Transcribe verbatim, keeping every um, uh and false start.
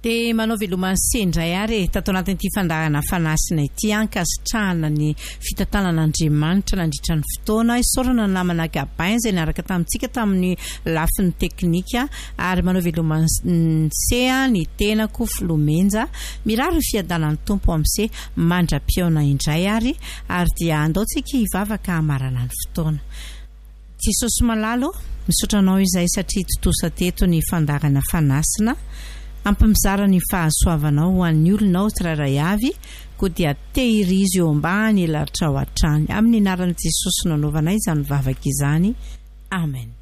dia manao velomany sendray ary tato anatin'ity fandahana fanasina ity ankasitrahana ny fitantanan'Andriamanitra nandritra ny fotoana isaorana ny namana Gabin izay niaraka tamintsika tamin'ny lafiny teknika ary manao velomany sea ny tenako Filomenja mirary ny fiadanan'ny tompo amin'se mandra-piaona indray ary ary dia andaontsika hivavaka hamarana ny fotoana. Jesosy malalo misotranao izay satria totosa teto ny fandahana fanasina ampimizara ny fahasoavanao ho an'ny olonao tsirairay avy koa dia tehirizy eo ambany laritra ao an-trany amin'ny anaran'i Jesosy nanaovanay izany vavaka izany. Amen.